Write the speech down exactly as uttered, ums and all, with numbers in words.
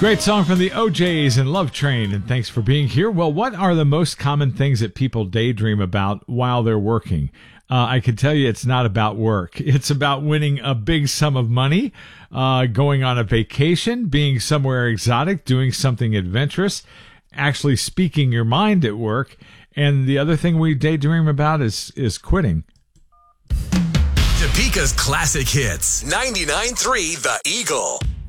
Great song from the O Js and Love Train, and thanks for being here. Well, what are the most common things that people daydream about while they're working? Uh, I can tell you it's not about work. It's about winning a big sum of money, uh, going on a vacation, being somewhere exotic, doing something adventurous, actually speaking your mind at work. And the other thing we daydream about is, is quitting. Topeka's classic hits. ninety-nine point three The Eagle.